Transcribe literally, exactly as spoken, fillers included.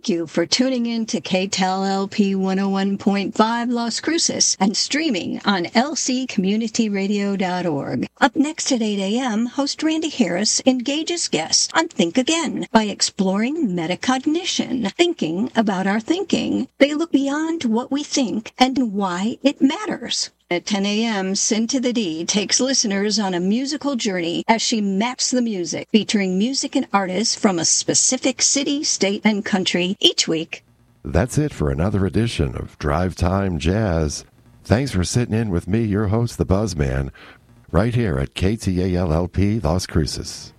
Thank you for tuning in to K T L L P one oh one point five Las Cruces and streaming on L C community radio dot org. Up next at eight a.m., host Randy Harris engages guests on Think Again by exploring metacognition, thinking about our thinking. They look beyond what we think and why it matters. At ten a.m., Sin to the D takes listeners on a musical journey as she maps the music, featuring music and artists from a specific city, state, and country each week. That's it for another edition of Drive Time Jazz. Thanks for sitting in with me, your host, the Buzzman, right here at K T A L L P Las Cruces.